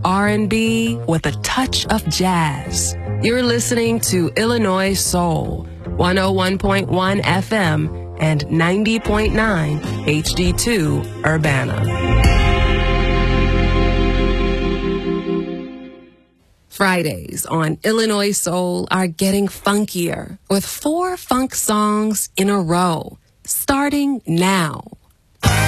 R&B with a touch of jazz. You're listening to Illinois Soul, 101.1 FM and 90.9 HD2 Urbana. Fridays on Illinois Soul are getting funkier with 4 funk songs in a row, starting now.